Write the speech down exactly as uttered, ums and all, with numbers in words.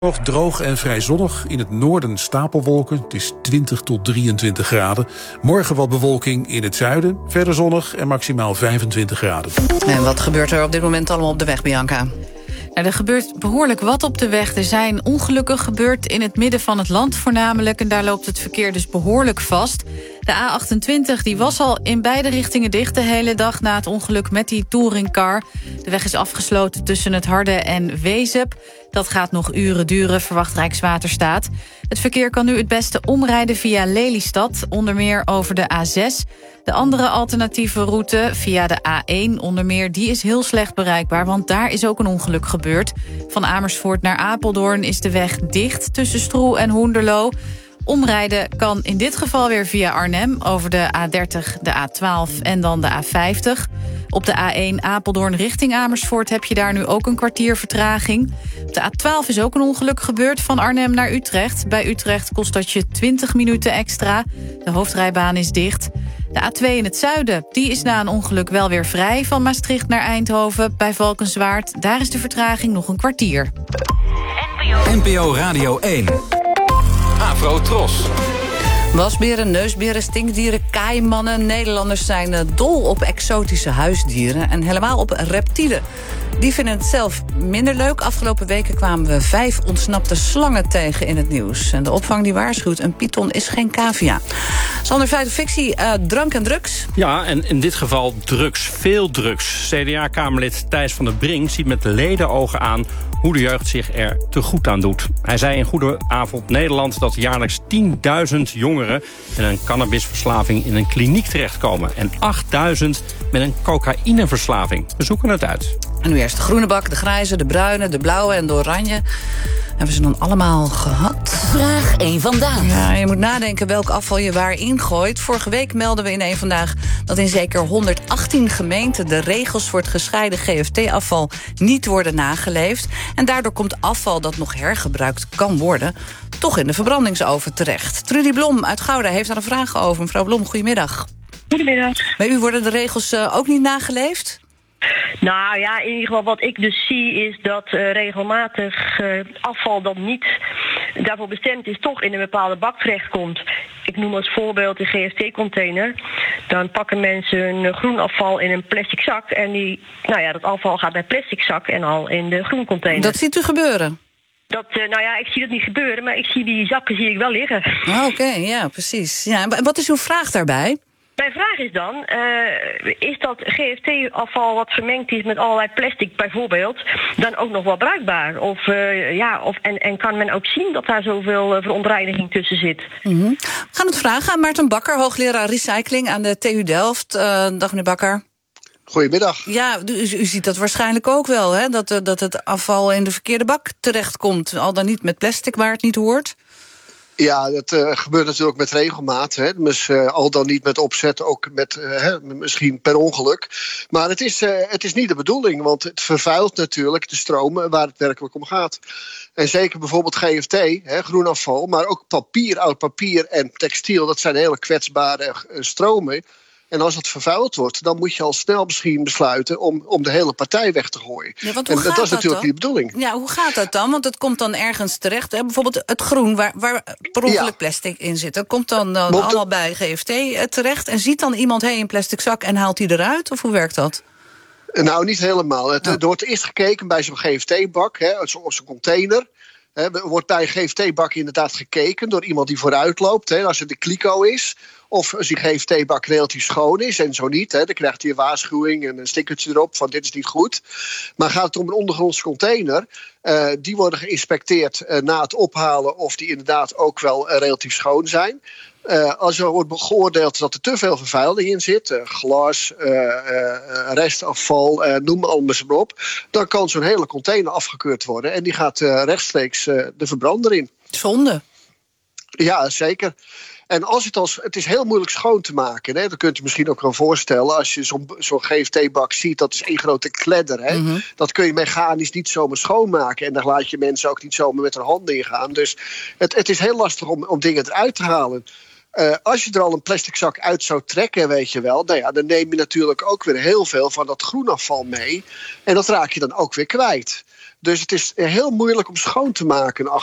Nog droog en vrij zonnig. In het noorden stapelwolken. Het is twintig tot drieëntwintig graden. Morgen wat bewolking in het zuiden. Verder zonnig en maximaal vijfentwintig graden. En wat gebeurt er op dit moment allemaal op de weg, Bianca? Nou, er gebeurt behoorlijk wat op de weg. Er zijn ongelukken gebeurd in het midden van het land voornamelijk. En daar loopt het verkeer dus behoorlijk vast. De A achtentwintig die was al in beide richtingen dicht de hele dag na het ongeluk met die touringcar. De weg is afgesloten tussen het Harde en Wezep. Dat gaat nog uren duren, verwacht Rijkswaterstaat. Het verkeer kan nu het beste omrijden via Lelystad, onder meer over de A zes. De andere alternatieve route via de A één, onder meer, die is heel slecht bereikbaar, want daar is ook een ongeluk gebeurd. Van Amersfoort naar Apeldoorn is de weg dicht tussen Stroe en Hoenderloo. Omrijden kan in dit geval weer via Arnhem over de A dertig, de A twaalf en dan de A vijftig. Op de A één Apeldoorn richting Amersfoort heb je daar nu ook een kwartier vertraging. Op de A twaalf is ook een ongeluk gebeurd van Arnhem naar Utrecht. Bij Utrecht kost dat je twintig minuten extra. De hoofdrijbaan is dicht. De A twee in het zuiden, die is na een ongeluk wel weer vrij van Maastricht naar Eindhoven. Bij Valkenswaard, daar is de vertraging nog een kwartier. N P O Radio één. Afro Tros. Wasberen, neusberen, stinkdieren, kaaimannen. Nederlanders zijn dol op exotische huisdieren en helemaal op reptielen. Die vinden het zelf minder leuk. Afgelopen weken kwamen we vijf ontsnapte slangen tegen in het nieuws. En de opvang die waarschuwt, een python is geen cavia. Sander, feit of fictie, uh, drank en drugs? Ja, en in dit geval drugs, veel drugs. C D A-kamerlid Thijs van der Brink ziet met ledenogen aan hoe de jeugd zich er te goed aan doet. Hij zei in Goedenavond Nederland dat jaarlijks tienduizend jongeren met een cannabisverslaving in een kliniek terechtkomen. En achtduizend met een cocaïneverslaving. We zoeken het uit. En nu eerst de groene bak, de grijze, de bruine, de blauwe en de oranje. Hebben we ze dan allemaal gehad? Vraag één vandaag. Ja, je moet nadenken welk afval je waar ingooit. Vorige week melden we in één vandaag dat in zeker honderdachttien gemeenten de regels voor het gescheiden G F T-afval niet worden nageleefd. En daardoor komt afval dat nog hergebruikt kan worden toch in de verbrandingsoven terecht. Trudy Blom uit Gouda heeft daar een vraag over. Mevrouw Blom, goedemiddag. Goedemiddag. Bij u worden de regels uh, ook niet nageleefd? Nou ja, in ieder geval wat ik dus zie is dat uh, regelmatig uh, afval dat niet daarvoor bestemd is, toch in een bepaalde bak terechtkomt. Ik noem als voorbeeld de G F T-container. Dan pakken mensen hun groenafval in een plastic zak en die, nou ja, dat afval gaat bij plastic zak en al in de groencontainer. Dat ziet u gebeuren? Dat, uh, nou ja, ik zie dat niet gebeuren, maar ik zie die zakken zie ik wel liggen. Oké, okay, ja, precies. Ja, en wat is uw vraag daarbij? Mijn vraag is dan, uh, is dat G F T-afval wat vermengd is met allerlei plastic bijvoorbeeld, dan ook nog wel bruikbaar? Of, uh, ja, of, en, en kan men ook zien dat daar zoveel uh, verontreiniging tussen zit? Mm-hmm. We gaan het vragen aan Maarten Bakker, hoogleraar recycling aan de T U Delft. Uh, dag meneer Bakker. Goedemiddag. Ja, u, u ziet dat waarschijnlijk ook wel, hè? Dat, dat het afval in de verkeerde bak terechtkomt. Al dan niet met plastic waar het niet hoort. Ja, dat uh, gebeurt natuurlijk met regelmaat. Hè. Dus, uh, al dan niet met opzet, ook met, uh, hè, misschien per ongeluk. Maar het is, uh, het is niet de bedoeling, want het vervuilt natuurlijk de stromen waar het werkelijk om gaat. En zeker bijvoorbeeld G F T, hè, groenafval, maar ook papier, oud papier en textiel. Dat zijn hele kwetsbare uh, stromen. En als het vervuild wordt, dan moet je al snel misschien besluiten om, om de hele partij weg te gooien. Ja, want en hoe dat gaat is natuurlijk dan? niet de bedoeling. Ja, hoe gaat dat dan? Want het komt dan ergens terecht. Hè? Bijvoorbeeld het groen, waar, waar per ongeluk ja. plastic in zit. Dat komt dan, dan Moet allemaal bij G F T terecht. En ziet dan iemand, hé, hey, een plastic zak en haalt die eruit? Of hoe werkt dat? Nou, niet helemaal. Het, oh. Er wordt eerst gekeken bij zo'n G F T-bak, hè, of zo'n container. Er wordt bij een G F T-bak inderdaad gekeken door iemand die vooruit loopt. Hè, als het de kliko is. Of als die G F T-bak relatief schoon is en zo niet. Hè, dan krijgt hij een waarschuwing en een stickertje erop van dit is niet goed. Maar gaat het om een ondergrondse container. Uh, die worden geïnspecteerd uh, na het ophalen of die inderdaad ook wel uh, relatief schoon zijn. Uh, als er wordt geoordeeld dat er te veel vervuiling in zit, uh, glas, uh, uh, restafval, uh, noem alles maar op, dan kan zo'n hele container afgekeurd worden en die gaat uh, rechtstreeks uh, de verbrander in. Zonde. Ja, zeker. En als het als het is heel moeilijk schoon te maken. Hè? Dat kunt u misschien ook wel voorstellen. Als je zo'n, zo'n G F T-bak ziet, dat is één grote kledder. Hè? Mm-hmm. Dat kun je mechanisch niet zomaar schoonmaken. En daar laat je mensen ook niet zomaar met hun handen in gaan. Dus het, het is heel lastig om, om dingen eruit te halen. Uh, als je er al een plastic zak uit zou trekken, weet je wel, nou ja, dan neem je natuurlijk ook weer heel veel van dat groenafval mee. En dat raak je dan ook weer kwijt. Dus het is heel moeilijk om schoon te maken